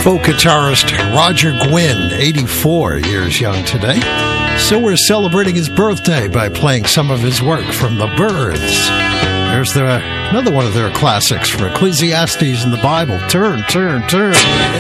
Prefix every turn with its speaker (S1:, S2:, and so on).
S1: Folk guitarist Roger Gwynn, 84 years young today. So we're celebrating his birthday by playing some of his work from the Byrds. There's another one of their classics from Ecclesiastes in the Bible. Turn, turn, turn.